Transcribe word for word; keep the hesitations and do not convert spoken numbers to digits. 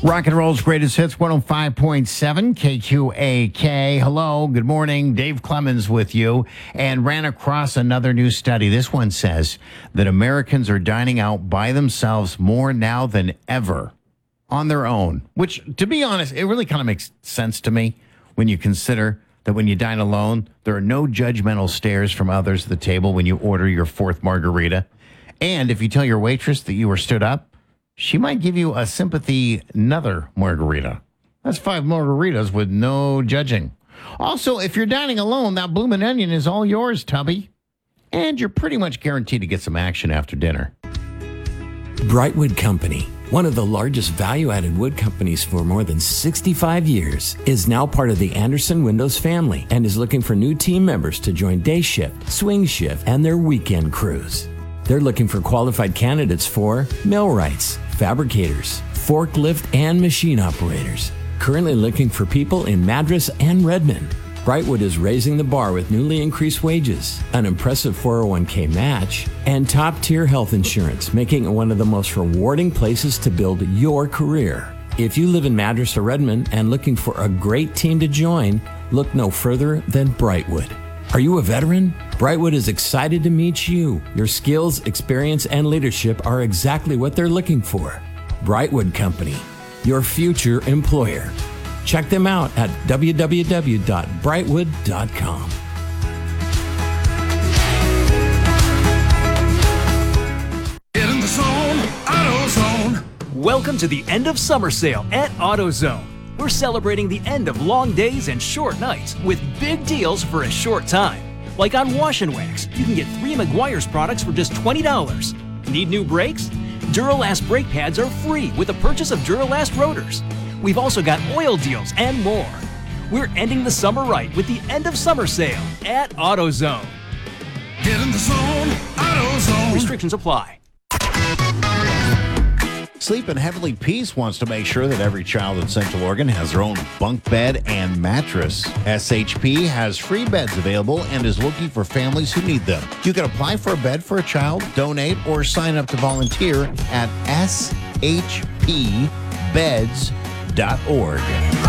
Rock and Roll's greatest hits, one oh five point seven K Q A K. Hello, good morning. Dave Clemens with you, and ran across another new study. This one says that Americans are dining out by themselves more now than ever on their own, which, to be honest, it really kind of makes sense to me when you consider that when you dine alone, there are no judgmental stares from others at the table when you order your fourth margarita. And if you tell your waitress that you were stood up, she might give you a sympathy another margarita. That's five margaritas with no judging. Also, if you're dining alone, that bloomin' onion is all yours, Tubby. And you're pretty much guaranteed to get some action after dinner. Brightwood Company, one of the largest value-added wood companies for more than sixty-five years, is now part of the Anderson Windows family and is looking for new team members to join day shift, swing shift, and their weekend crews. They're looking for qualified candidates for millwrights, fabricators, forklift, and machine operators. Currently looking for people in Madras and Redmond. Brightwood is raising the bar with newly increased wages, an impressive four oh one k match, and top-tier health insurance, making it one of the most rewarding places to build your career. If you live in Madras or Redmond and looking for a great team to join, look no further than Brightwood. Are you a veteran? Brightwood is excited to meet you. Your skills, experience, and leadership are exactly what they're looking for. Brightwood Company, your future employer. Check them out at w w w dot brightwood dot com. Get in the zone, AutoZone. Welcome to the end of summer sale at AutoZone. We're celebrating the end of long days and short nights with big deals for a short time. Like on Wash and Wax, you can get three Meguiar's products for just twenty dollars. Need new brakes? Duralast brake pads are free with the purchase of Duralast rotors. We've also got oil deals and more. We're ending the summer right with the end of summer sale at AutoZone. Get in the zone, AutoZone. Restrictions apply. Sleep in Heavenly Peace wants to make sure that every child in Central Oregon has their own bunk bed and mattress. S H P has free beds available and is looking for families who need them. You can apply for a bed for a child, donate, or sign up to volunteer at s h p beds dot org.